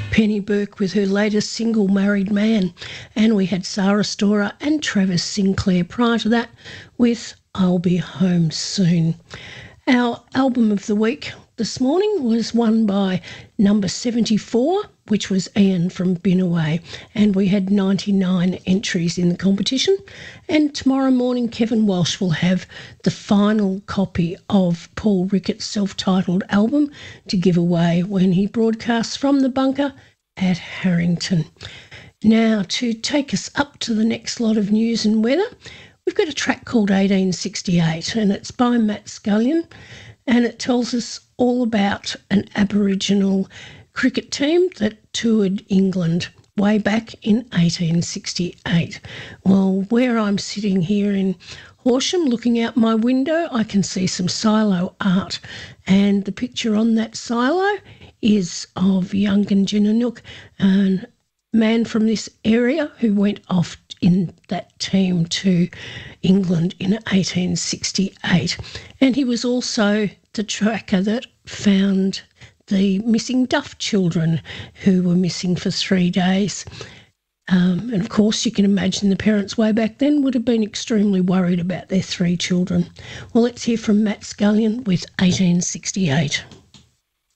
Penny Burke with her latest single, Married Man. And we had Sarah Storer and Travis Sinclair prior to that with I'll Be Home Soon. Our album of the week this morning was won by number 74, which was Ian from Bin Away, and we had 99 entries in the competition. And tomorrow morning, Kevin Walsh will have the final copy of Paul Rickett's self-titled album to give away when he broadcasts from the bunker at Harrington. Now, to take us up to the next lot of news and weather, we've got a track called 1868, and it's by Matt Scullion, and it tells us all about an Aboriginal cricket team that toured England way back in 1868. Well, where I'm sitting here in Horsham looking out my window, I can see some silo art, and the picture on that silo is of Yungan Jinanook, a man from this area who went off in that team to England in 1868. And he was also the tracker that found the missing Duff children who were missing for 3 days. And of course, you can imagine the parents way back then would have been extremely worried about their 3 children. Well, let's hear from Matt Scullion with 1868.